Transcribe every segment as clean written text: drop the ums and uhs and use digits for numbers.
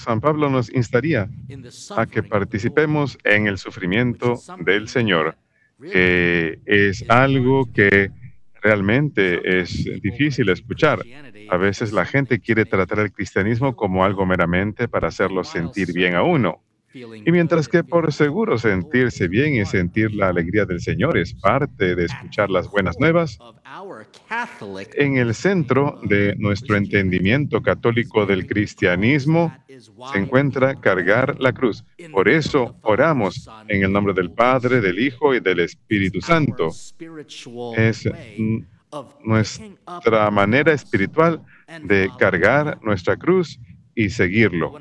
San Pablo nos instaría a que participemos en el sufrimiento del Señor, que es algo que realmente es difícil escuchar. A veces la gente quiere tratar el cristianismo como algo meramente para hacerlo sentir bien a uno. Y mientras que por seguro sentirse bien y sentir la alegría del Señor es parte de escuchar las buenas nuevas, en el centro de nuestro entendimiento católico del cristianismo se encuentra cargar la cruz. Por eso oramos en el nombre del Padre, del Hijo y del Espíritu Santo. Es nuestra manera espiritual de cargar nuestra cruz y seguirlo.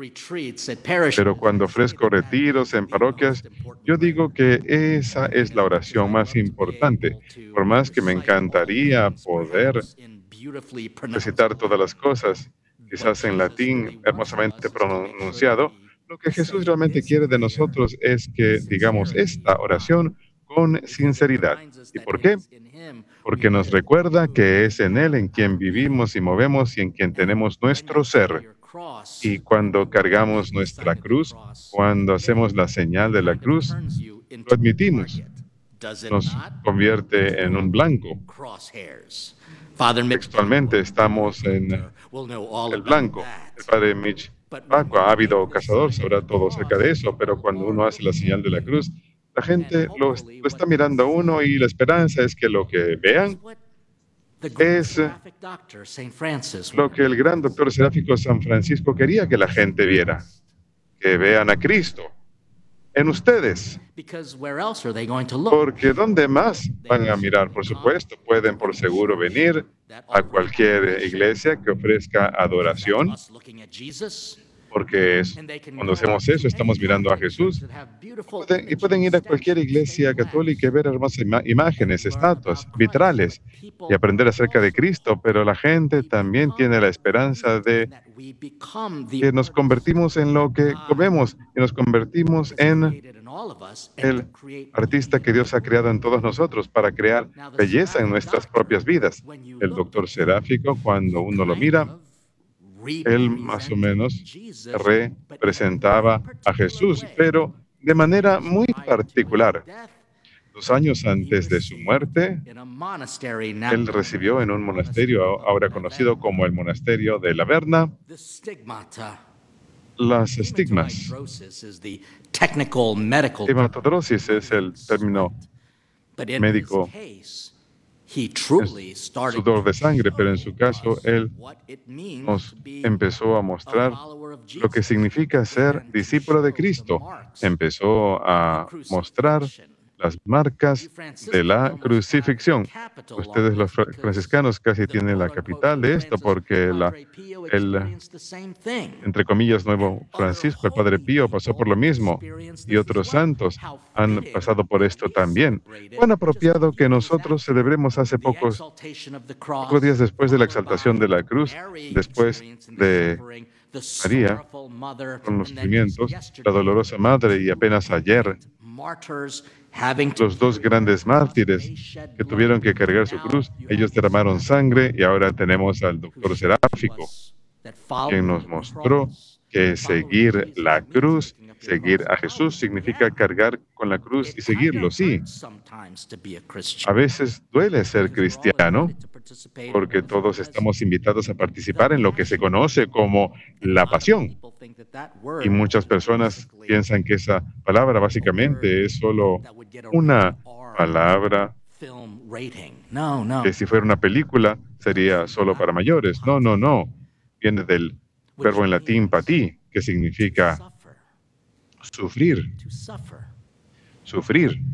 Pero cuando ofrezco retiros en parroquias, yo digo que esa es la oración más importante. Por más que me encantaría poder recitar todas las cosas, quizás en latín hermosamente pronunciado, lo que Jesús realmente quiere de nosotros es que digamos esta oración con sinceridad. ¿Y por qué? Porque nos recuerda que es en Él en quien vivimos y movemos y en quien tenemos nuestro ser. Y cuando cargamos nuestra cruz, cuando hacemos la señal de la cruz, lo admitimos, nos convierte en un blanco. Textualmente estamos en el blanco. El padre Mitch Paco, ávido cazador, sabrá todo acerca de eso, pero cuando uno hace la señal de la cruz, la gente lo está mirando a uno y la esperanza es que lo que vean es lo que el gran doctor seráfico San Francisco quería que la gente viera, que vean a Cristo en ustedes. Porque ¿dónde más van a mirar? Por supuesto, pueden por seguro venir a cualquier iglesia que ofrezca adoración, porque cuando hacemos eso estamos mirando a Jesús. Y pueden ir a cualquier iglesia católica y ver hermosas imágenes, estatuas, vitrales y aprender acerca de Cristo, pero la gente también tiene la esperanza de que nos convertimos en lo que comemos y nos convertimos en el artista que Dios ha creado en todos nosotros para crear belleza en nuestras propias vidas. El doctor seráfico, cuando uno lo mira, él más o menos representaba aJesús, pero de manera muy particular. 2 años antes de su muerte, él recibió en un monasterio ahora conocido como el monasterio de la Verna las estigmas. Hematodrosis es el término médico, es sudor de sangre, pero en su caso él nos empezó a mostrar lo que significa ser discípulo de Cristo. Empezó a mostrar las marcas de la crucifixión. Ustedes los franciscanos casi tienen la capital de esto porque el, entre comillas, nuevo Francisco, el Padre Pío, pasó por lo mismo y otros santos han pasado por esto también. Cuán apropiado que nosotros celebremos hace pocos días después de la exaltación de la cruz, después de María, con los sufrimientos, la dolorosa madre y apenas ayer, los 2 grandes mártires que tuvieron que cargar su cruz, ellos derramaron sangre y ahora tenemos al doctor seráfico, quien nos mostró que seguir la cruz, seguir a Jesús, significa cargar con la cruz y seguirlo, sí. A veces duele ser cristiano porque todos estamos invitados a participar en lo que se conoce como la pasión. Y muchas personas piensan que esa palabra básicamente es solo una palabra que si fuera una película sería solo para mayores. No, no, no. Viene del verbo en latín pati, que significa sufrir. Sufrir.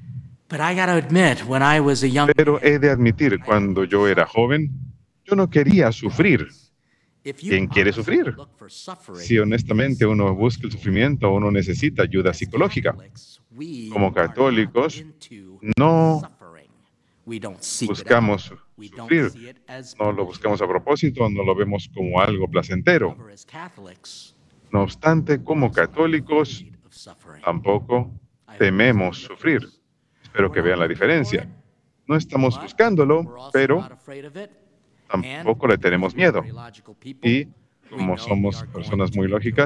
Pero he de admitir, cuando yo era joven, yo no quería sufrir. ¿Quién quiere sufrir? Si honestamente uno busca el sufrimiento, uno necesita ayuda psicológica. Como católicos, no buscamos sufrir, no lo buscamos a propósito, no lo vemos como algo placentero. No obstante, como católicos, tampoco tememos sufrir. Espero que vean la diferencia. No estamos buscándolo, pero tampoco le tenemos miedo. Y como somos personas muy lógicas,